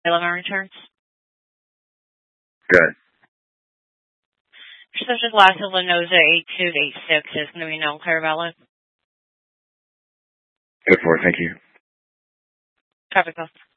11 returns. Good. Your subject last of Lenoza 8286 is going to be known clear valid. Good for it. Thank you. Traffic call.